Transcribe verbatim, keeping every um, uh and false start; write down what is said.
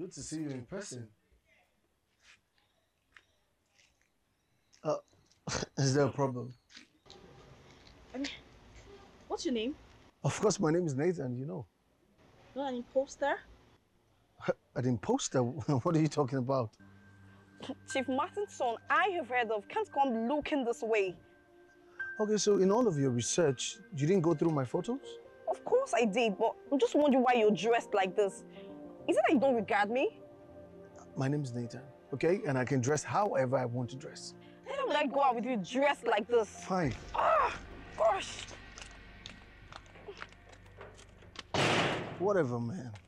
Good to see you in person. Uh, is there a problem? I mean, what's your name? Of course, my name is Nathan, you know. Not an imposter? An imposter? What are you talking about? Chief Martin's son, I have heard of, can't come looking this way. Okay, so in all of your research, you didn't go through my photos? Of course I did, but I'm just wondering why you're dressed like this. Is it that you don't regard me? My name is Nathan, okay? And I can dress however I want to dress. I don't like go out with you dressed like this. Fine. Ah, gosh. Whatever, man.